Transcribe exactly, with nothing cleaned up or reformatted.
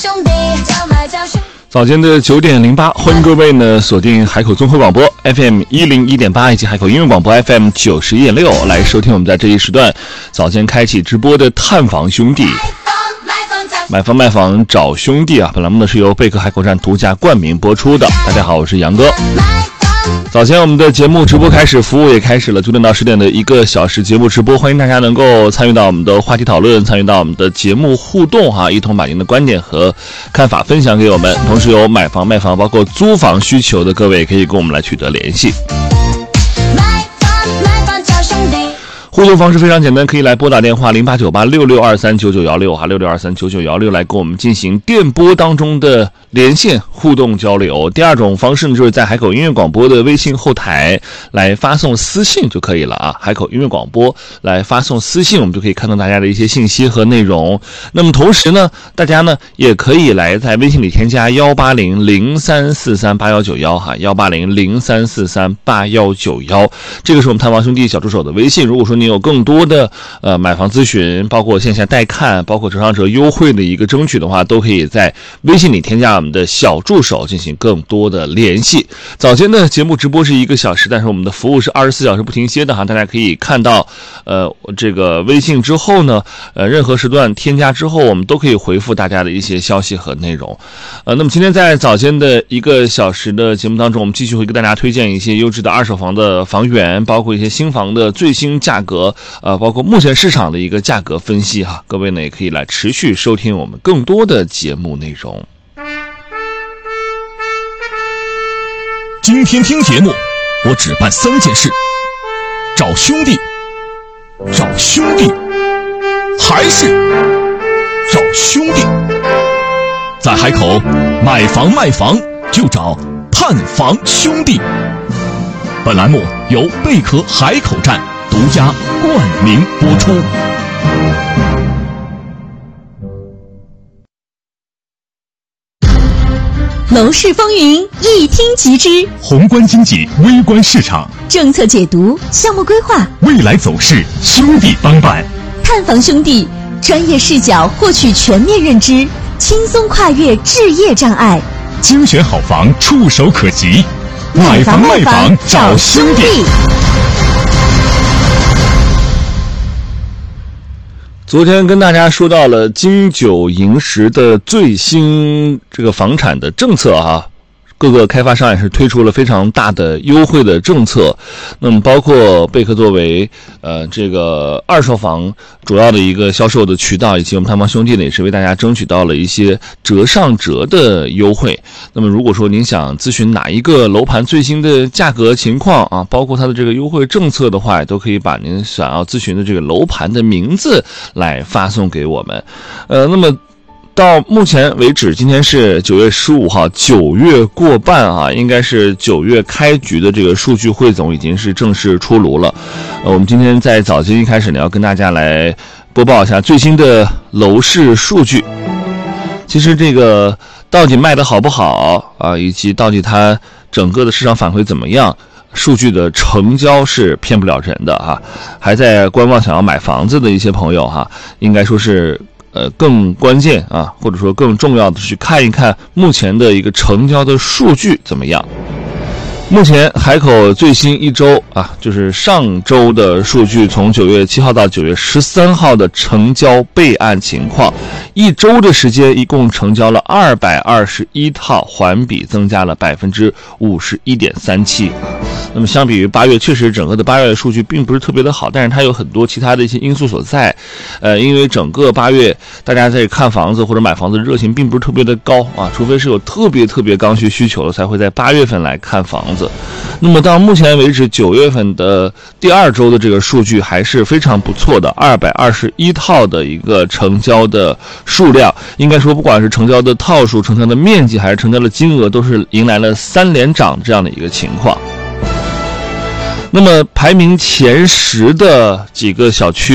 早间的九点零八，欢迎各位呢锁定海口综合广播 F M 一零一点八以及海口音乐广播 F M 九十一点六来收听我们在这一时段早间开启直播的探访兄弟。买房卖房找兄弟啊！本栏目呢是由贝壳海口站独家冠名播出的。大家好，我是杨哥。早前我们的节目直播开始，服务也开始了，九点到十点的一个小时节目直播，欢迎大家能够参与到我们的话题讨论，参与到我们的节目互动哈，一同把您的观点和看法分享给我们。同时有买房卖房包括租房需求的各位可以跟我们来取得联系。互动方式非常简单，可以来拨打电话零八九八六六二三九九一六哈，六六二三九九一六来跟我们进行电波当中的连线互动交流。第二种方式呢，就是在海口音乐广播的微信后台来发送私信就可以了啊。海口音乐广播来发送私信，我们就可以看到大家的一些信息和内容。那么同时呢，大家呢也可以来在微信里添加幺八零零三四三八幺九一哈，幺八零零三四三八幺九一，这个是我们探访兄弟小助手的微信。如果说你有更多的呃买房咨询，包括线下带看，包括折上折优惠的一个争取的话，都可以在微信里添加我们的小助手进行更多的联系。早间的节目直播是一个小时，但是我们的服务是二十四小时不停歇的哈，大家可以看到呃这个微信之后呢，呃任何时段添加之后，我们都可以回复大家的一些消息和内容。呃那么今天在早间的一个小时的节目当中，我们继续会给大家推荐一些优质的二手房的房源，包括一些新房的最新价格，呃包括目前市场的一个价格分析哈，各位呢也可以来持续收听我们更多的节目内容。 今天听节目，我只办三件事：找兄弟，找兄弟，还是找兄弟。在海口买房卖房就找探房兄弟。本栏目由贝壳海口站独家冠名播出。 楼市风云一听即知， 宏观经济，微观市场， 政策解读，项目规划， 未来走势，兄弟帮办。 探访兄弟，专业视角获取全面认知，轻松跨越置业障碍， 精选好房触手可及。买房卖房找兄弟。 昨天跟大家说到了金九银十的最新这个房产的政策啊，各个开发商也是推出了非常大的优惠的政策。那么包括贝壳作为呃这个二手房主要的一个销售的渠道，以及我们探访兄弟呢也是为大家争取到了一些折上折的优惠。那么如果说您想咨询哪一个楼盘最新的价格情况啊，包括它的这个优惠政策的话，都可以把您想要咨询的这个楼盘的名字来发送给我们。呃那么到目前为止，今天是九月十五号，九月过半啊，应该是九月开局的这个数据汇总已经是正式出炉了。呃，我们今天在早间一开始呢，要跟大家来播报一下最新的楼市数据。其实这个到底卖得好不好啊，以及到底它整个的市场反馈怎么样，数据的成交是骗不了人的哈。还在观望想要买房子的一些朋友哈，应该说是呃，更关键啊，或者说更重要的是去看一看目前的一个成交的数据怎么样。目前海口最新一周啊，就是上周的数据，从九月七号到九月十三号的成交备案情况，一周的时间一共成交了二百二十一套，环比增加了百分之五十一点三七。那么相比于八月，确实整个的八月的数据并不是特别的好，但是它有很多其他的一些因素所在。呃，因为整个八月大家在看房子或者买房子的热情并不是特别的高啊，除非是有特别特别刚需需求的，才会在八月份来看房子。那么到目前为止，九月份的第二周的这个数据还是非常不错的，二百二十一套的一个成交的数量，应该说不管是成交的套数、成交的面积还是成交的金额，都是迎来了三连涨这样的一个情况。那么排名前十的几个小区